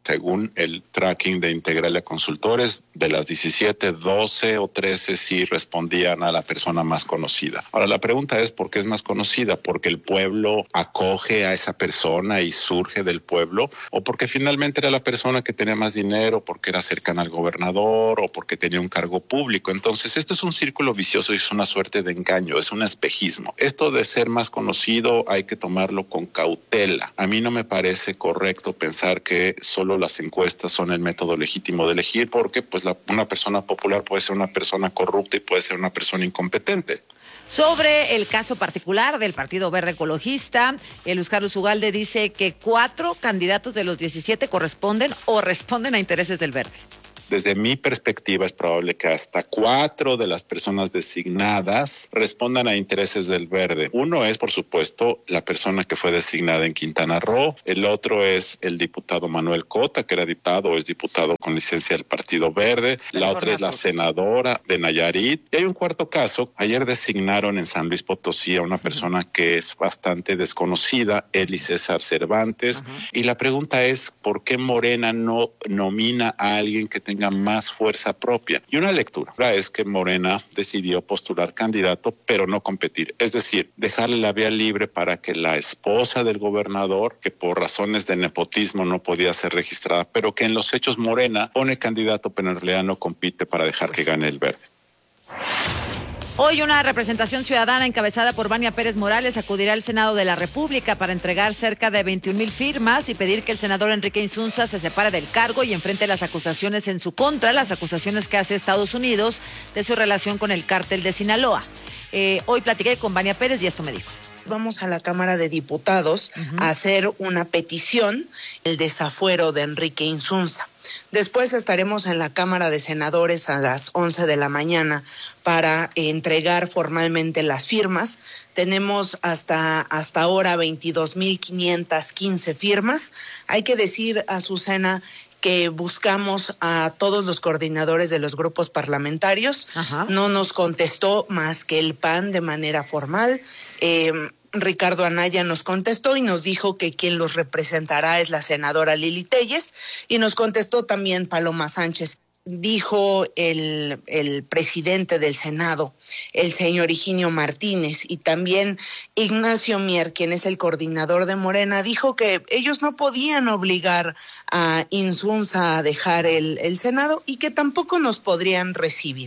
Según el tracking de Integralia Consultores, de las diecisiete, doce o trece sí respondían a la persona más conocida. Ahora, la pregunta es ¿por qué es más conocida? ¿Porque el pueblo acoge a esa persona y surge del pueblo? ¿O porque finalmente era la persona que tenía más dinero, porque era cercana al gobernador o porque tenía un cargo público? Entonces, esto es un círculo vicioso y es una suerte de engaño, es un espejismo. Esto de ser más conocido hay que tomarlo con cautela. A mí no me parece correcto pensar que solo las encuestas son el método legítimo de elegir, porque pues la, una persona popular puede ser una persona corrupta y puede ser una persona incompetente. Sobre el caso particular del Partido Verde Ecologista, el Luis Carlos Ugalde dice que cuatro candidatos de los diecisiete corresponden o responden a intereses del Verde. Desde mi perspectiva es probable que hasta cuatro de las personas designadas respondan a intereses del Verde. Uno es, por supuesto, la persona que fue designada en Quintana Roo. El otro es el diputado Manuel Cota, que era diputado o es diputado con licencia del Partido Verde. La otra es la senadora de Nayarit. Y hay un cuarto caso. Ayer designaron en San Luis Potosí a una persona que es bastante desconocida, Eli César Cervantes. Uh-huh. Y la pregunta es, ¿por qué Morena no nomina a alguien que tenga más fuerza propia? Y una lectura es que Morena decidió postular candidato, pero no competir. Es decir, dejarle la vía libre para que la esposa del gobernador, que por razones de nepotismo no podía ser registrada, pero que en los hechos Morena pone candidato, pero en realidad no compite para dejar que gane el Verde. Hoy una representación ciudadana encabezada por Vania Pérez Morales acudirá al Senado de la República para entregar cerca de veintiún mil firmas y pedir que el senador Enrique Insunza se separe del cargo y enfrente las acusaciones en su contra, las acusaciones que hace Estados Unidos de su relación con el cártel de Sinaloa. Eh, hoy platiqué con Vania Pérez y esto me dijo. Vamos a la Cámara de Diputados uh-huh. a hacer una petición, el desafuero de Enrique Insunza. Después estaremos en la Cámara de Senadores a las once de la mañana para entregar formalmente las firmas. Tenemos hasta, hasta ahora veintidós mil quinientas quince firmas. Hay que decir, Azucena, que buscamos a todos los coordinadores de los grupos parlamentarios. Ajá. No nos contestó más que el P A N de manera formal. Eh, Ricardo Anaya nos contestó y nos dijo que quien los representará es la senadora Lili Telles, y nos contestó también Paloma Sánchez. Dijo el, el presidente del Senado, el señor Higinio Martínez, y también Ignacio Mier, quien es el coordinador de Morena, dijo que ellos no podían obligar a Insunza a dejar el, el Senado y que tampoco nos podrían recibir.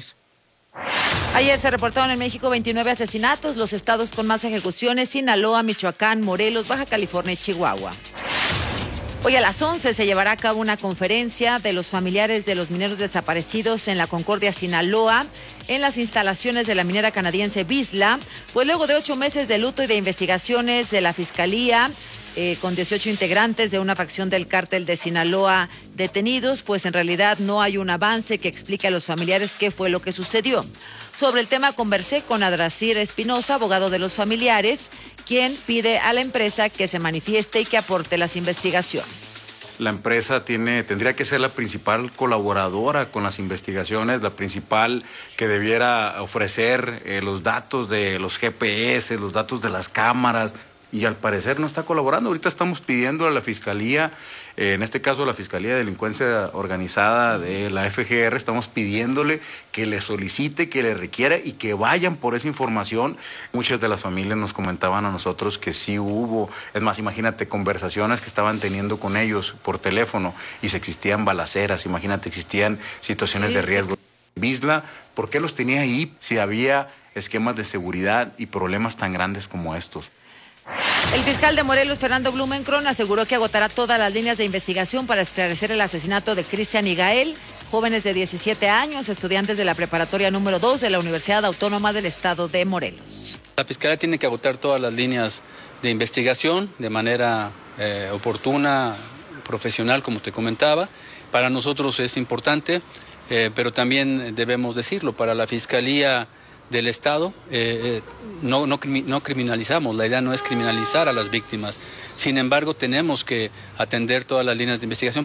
Ayer se reportaron en México veintinueve asesinatos, los estados con más ejecuciones: Sinaloa, Michoacán, Morelos, Baja California y Chihuahua. Hoy a las once se llevará a cabo una conferencia de los familiares de los mineros desaparecidos en la Concordia, Sinaloa, en las instalaciones de la minera canadiense Vizsla, pues luego de ocho meses de luto y de investigaciones de la Fiscalía, Eh, con dieciocho integrantes de una facción del cártel de Sinaloa detenidos, pues en realidad no hay un avance que explique a los familiares qué fue lo que sucedió. Sobre el tema conversé con Adrasir Espinosa, abogado de los familiares, quien pide a la empresa que se manifieste y que aporte las investigaciones. La empresa tiene, tendría que ser la principal colaboradora con las investigaciones, la principal que debiera ofrecer eh, los datos de los G P S, los datos de las cámaras, y al parecer no está colaborando. Ahorita estamos pidiendo a la Fiscalía, eh, en este caso la Fiscalía de Delincuencia Organizada de la F G R, estamos pidiéndole que le solicite, que le requiera y que vayan por esa información. Muchas de las familias nos comentaban a nosotros que sí hubo, es más, imagínate, conversaciones que estaban teniendo con ellos por teléfono y se existían balaceras, imagínate, existían situaciones de riesgo. Vizsla, ¿por qué los tenía ahí si había esquemas de seguridad y problemas tan grandes como estos? El fiscal de Morelos, Fernando Blumenkron, aseguró que agotará todas las líneas de investigación para esclarecer el asesinato de Cristian y Gael, jóvenes de diecisiete años, estudiantes de la preparatoria número dos de la Universidad Autónoma del Estado de Morelos. La Fiscalía tiene que agotar todas las líneas de investigación de manera eh, oportuna, profesional, como te comentaba. Para nosotros es importante, eh, pero también debemos decirlo, para la Fiscalía del Estado, eh, eh, no, no, no criminalizamos, la idea no es criminalizar a las víctimas. Sin embargo, tenemos que atender todas las líneas de investigación.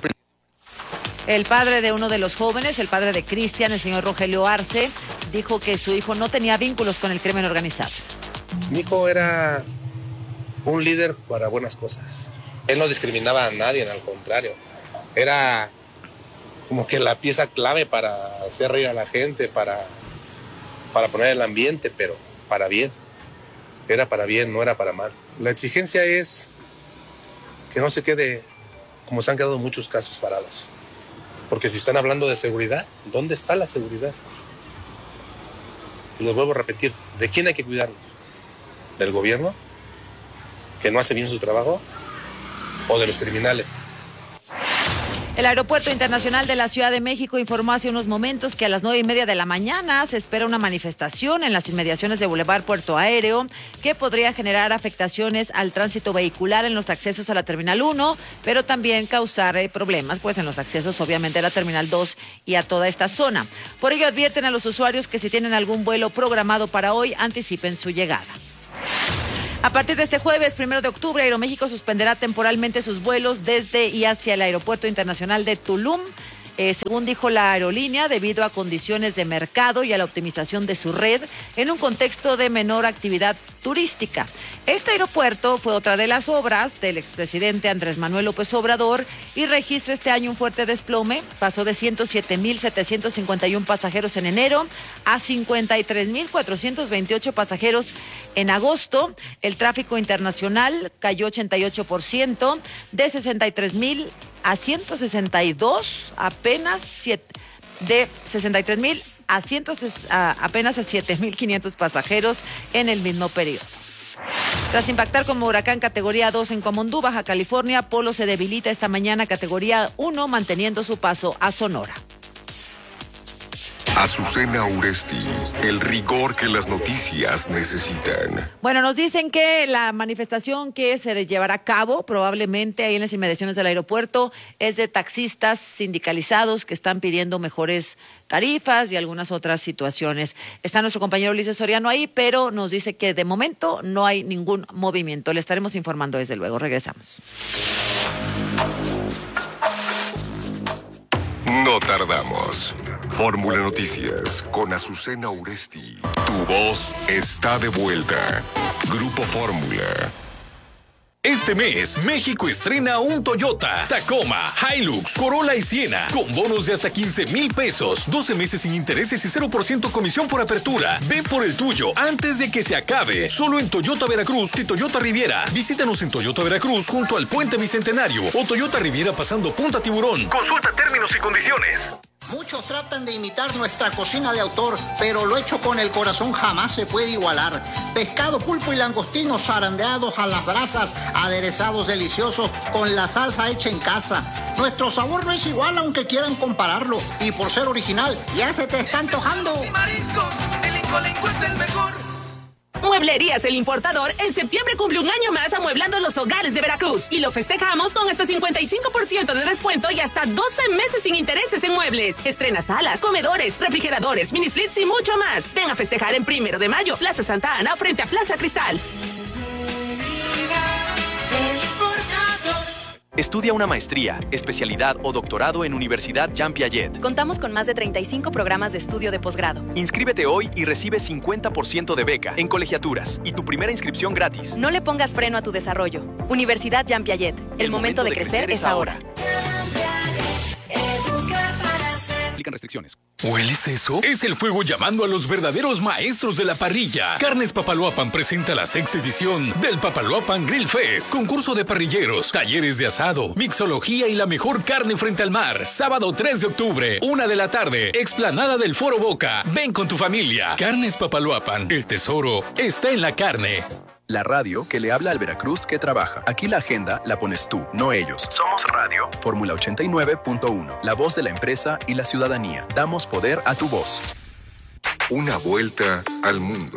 El padre de uno de los jóvenes, el padre de Cristian, el señor Rogelio Arce, dijo que su hijo no tenía vínculos con el crimen organizado. Mi hijo era un líder para buenas cosas. Él no discriminaba a nadie, al contrario. era como que la pieza clave para hacer reír a la gente, para, para poner el ambiente, pero para bien. Era para bien, no era para mal. La exigencia es que no se quede como se han quedado muchos casos parados. Porque si están hablando de seguridad, ¿dónde está la seguridad? Y les vuelvo a repetir, ¿de quién hay que cuidarnos? ¿Del gobierno, que no hace bien su trabajo, o de los criminales? El Aeropuerto Internacional de la Ciudad de México informó hace unos momentos que a las nueve y media de la mañana se espera una manifestación en las inmediaciones de Boulevard Puerto Aéreo que podría generar afectaciones al tránsito vehicular en los accesos a la Terminal uno, pero también causar eh, problemas pues en los accesos obviamente a la Terminal dos y a toda esta zona. Por ello advierten a los usuarios que si tienen algún vuelo programado para hoy, anticipen su llegada. A partir de este jueves, primero de octubre, Aeroméxico suspenderá temporalmente sus vuelos desde y hacia el Aeropuerto Internacional de Tulum, eh, según dijo la aerolínea, debido a condiciones de mercado y a la optimización de su red en un contexto de menor actividad turística. Este aeropuerto fue otra de las obras del expresidente Andrés Manuel López Obrador y registra este año un fuerte desplome. Pasó de ciento siete mil setecientos cincuenta y uno pasajeros en enero a cincuenta y tres mil cuatrocientos veintiocho pasajeros en agosto. El tráfico internacional cayó ochenta y ocho por ciento, de sesenta y tres mil a ciento sesenta y dos, apenas siete, de sesenta y tres mil a, ciento, a apenas a siete mil quinientos pasajeros en el mismo periodo. Tras impactar como huracán categoría dos en Comondú, Baja California, Polo se debilita esta mañana a categoría uno, manteniendo su paso a Sonora. Azucena Uresti, el rigor que las noticias necesitan. Bueno, nos dicen que la manifestación que se llevará a cabo probablemente ahí en las inmediaciones del aeropuerto es de taxistas sindicalizados que están pidiendo mejores tarifas y algunas otras situaciones. Está nuestro compañero Ulises Soriano ahí, pero nos dice que de momento no hay ningún movimiento. Le estaremos informando desde luego. Regresamos. No tardamos. Fórmula Noticias con Azucena Uresti. Tu voz está de vuelta. Grupo Fórmula. Este mes, México estrena un Toyota, Tacoma, Hilux, Corolla y Siena, con bonos de hasta quince mil pesos, doce meses sin intereses y cero por ciento comisión por apertura. Ve por el tuyo antes de que se acabe. Solo en Toyota Veracruz y Toyota Riviera. Visítanos en Toyota Veracruz junto al Puente Bicentenario o Toyota Riviera pasando Punta Tiburón. Consulta términos y condiciones. Muchos tratan de imitar nuestra cocina de autor, pero lo hecho con el corazón jamás se puede igualar. Pescado, pulpo y langostinos zarandeados a las brasas, aderezados deliciosos con la salsa hecha en casa. Nuestro sabor no es igual aunque quieran compararlo, y por ser original ya se te está antojando. Y mariscos, el Incolenco es el mejor. Mueblerías El Importador en septiembre cumple un año más amueblando los hogares de Veracruz y lo festejamos con hasta cincuenta y cinco por ciento de descuento y hasta doce meses sin intereses en muebles. Estrena salas, comedores, refrigeradores, mini splits y mucho más. Ven a festejar en primero de mayo, Plaza Santa Ana frente a Plaza Cristal. Estudia una maestría, especialidad o doctorado en Universidad Jean Piaget. Contamos con más de treinta y cinco programas de estudio de posgrado. Inscríbete hoy y recibe cincuenta por ciento de beca en colegiaturas y tu primera inscripción gratis. No le pongas freno a tu desarrollo. Universidad Jean Piaget. El, El momento, momento de, de crecer, crecer es ahora. Aplican restricciones. ¿Hueles eso? Es el fuego llamando a los verdaderos maestros de la parrilla. Carnes Papaloapan presenta la sexta edición del Papaloapan Grill Fest. Concurso de parrilleros, talleres de asado, mixología y la mejor carne frente al mar. Sábado tres de octubre, una de la tarde, explanada del Foro Boca. Ven con tu familia. Carnes Papaloapan, el tesoro está en la carne. La radio que le habla al Veracruz que trabaja. Aquí la agenda la pones tú, no ellos. Somos radio. Fórmula ochenta y nueve punto uno. La voz de la empresa y la ciudadanía. Damos poder a tu voz. Una vuelta al mundo.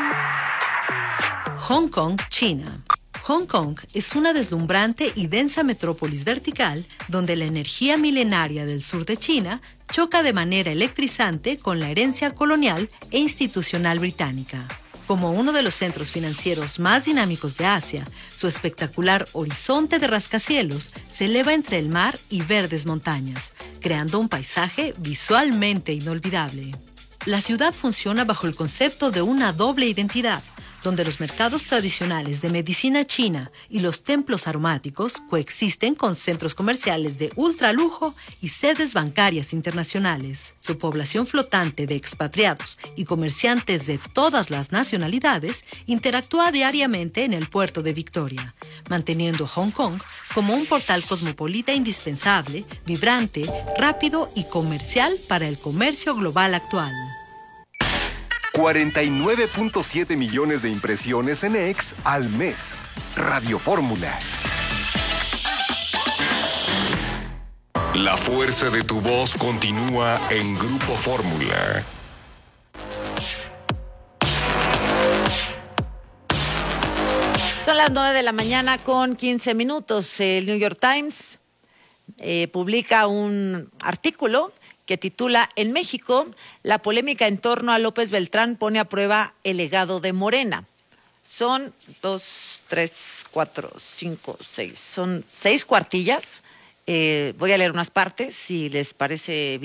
Hong Kong, China. Hong Kong es una deslumbrante y densa metrópolis vertical donde la energía milenaria del sur de China choca de manera electrizante con la herencia colonial e institucional británica. Como uno de los centros financieros más dinámicos de Asia, su espectacular horizonte de rascacielos se eleva entre el mar y verdes montañas, creando un paisaje visualmente inolvidable. La ciudad funciona bajo el concepto de una doble identidad, donde los mercados tradicionales de medicina china y los templos aromáticos coexisten con centros comerciales de ultralujo y sedes bancarias internacionales. Su población flotante de expatriados y comerciantes de todas las nacionalidades interactúa diariamente en el puerto de Victoria, manteniendo Hong Kong como un portal cosmopolita indispensable, vibrante, rápido y comercial para el comercio global actual. cuarenta y nueve punto siete millones de impresiones en X al mes. Radio Fórmula. La fuerza de tu voz continúa en Grupo Fórmula. Son las nueve de la mañana con quince minutos. El New York Times eh, publica un artículo que titula En México, la polémica en torno a López Beltrán pone a prueba el legado de Morena. Son dos, tres, cuatro, cinco, seis. Son seis cuartillas. Eh, voy a leer unas partes, si les parece bien.